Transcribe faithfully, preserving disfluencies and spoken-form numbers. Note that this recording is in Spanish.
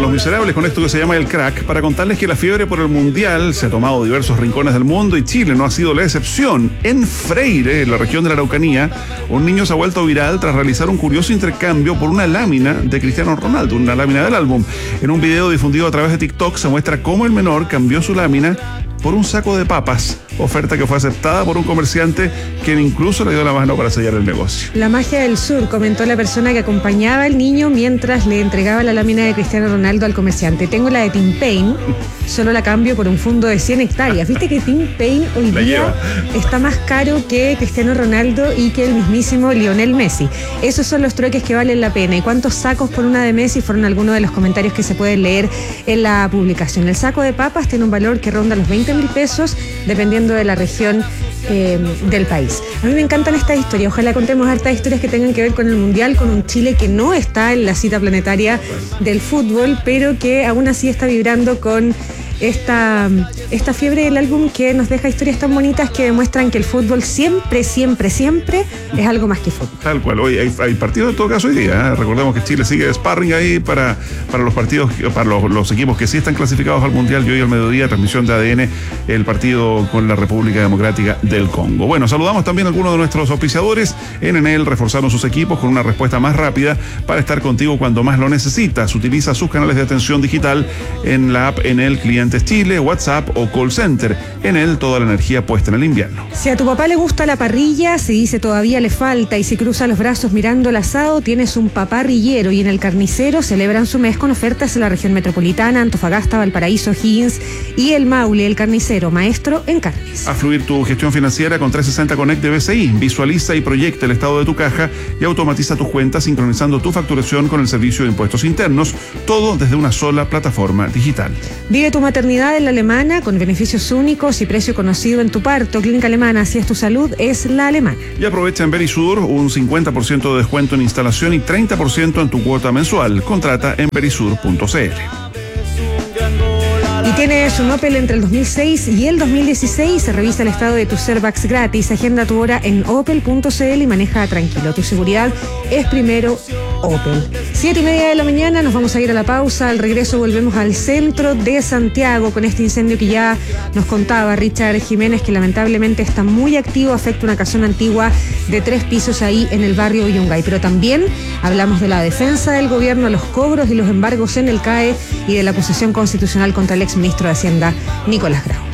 Los Miserables con esto que se llama El Crack, para contarles que la fiebre por el Mundial se ha tomado diversos rincones del mundo y Chile no ha sido la excepción. En Freire, en la región de la Araucanía, un niño se ha vuelto viral tras realizar un curioso intercambio por una lámina de Cristiano Ronaldo, una lámina del álbum. En un video difundido a través de TikTok se muestra cómo el menor cambió su lámina por un saco de papas, oferta que fue aceptada por un comerciante quien incluso le dio la mano para sellar el negocio. La magia del sur, comentó la persona que acompañaba al niño mientras le entregaba la lámina de Cristiano Ronaldo al comerciante. Tengo la de Tim Payne, solo la cambio por un fondo de cien hectáreas. Viste que Tim Payne hoy la día lleva. Está más caro que Cristiano Ronaldo y que el mismísimo Lionel Messi. Esos son los trueques que valen la pena. ¿Y cuántos sacos por una de Messi? Fueron algunos de los comentarios que se pueden leer en la publicación. El saco de papas tiene un valor que ronda los veinte mil pesos, dependiendo de la región eh, del país. A mí me encantan estas historias. Ojalá contemos hartas historias que tengan que ver con el Mundial, con un Chile que no está en la cita planetaria del fútbol, pero que aún así está vibrando con esta, esta fiebre del álbum, que nos deja historias tan bonitas que demuestran que el fútbol siempre, siempre, siempre es algo más que fútbol. Tal cual. Hoy hay, hay partidos en todo caso hoy día, ¿eh? Recordemos que Chile sigue de sparring ahí para, para los partidos, para los, los equipos que sí están clasificados al Mundial. Y hoy al mediodía, transmisión de A D N, el partido con la República Democrática del Congo. Bueno, saludamos también a algunos de nuestros auspiciadores. En Enel reforzaron sus equipos con una respuesta más rápida para estar contigo cuando más lo necesitas. Utiliza sus canales de atención digital en la app Enel Clientes Chile, WhatsApp o call center. Enel, toda la energía puesta en el invierno. Si a tu papá le gusta la parrilla, si dice todavía le falta y si cruza los brazos mirando el asado, tienes un paparrillero. Y en el Carnicero celebran su mes con ofertas en la región metropolitana, Antofagasta, Valparaíso, Higgins y el Maule. El Carnicero, maestro en carnes. A fluir tu gestión financiera con trescientos sesenta Connect de B C I. Visualiza y proyecta el estado de tu caja y automatiza tus cuentas sincronizando tu facturación con el servicio de impuestos internos. Todo desde una sola plataforma digital. Vive tu maternidad en la Alemana con beneficios únicos y precio conocido en tu parto. Clínica Alemana, si es tu salud, es la Alemana. Y aprovecha en Verisur un cincuenta por ciento de descuento en instalación y treinta por ciento en tu cuota mensual. Contrata en verisur punto c l. Y tienes un Opel entre el dos mil seis y el dos mil dieciséis. Se revisa el estado de tus airbags gratis. Agenda tu hora en opel punto c l y maneja tranquilo. Tu seguridad es primero Opel. Siete y media de la mañana, nos vamos a ir a la pausa. Al regreso volvemos al centro de Santiago con este incendio que ya nos contaba Richard Jiménez, que lamentablemente está muy activo, afecta una casona antigua de tres pisos ahí en el barrio Yungay. Pero también hablamos de la defensa del gobierno, los cobros y los embargos en el C A E y de la acusación constitucional contra el exministro de Hacienda, Nicolás Grau.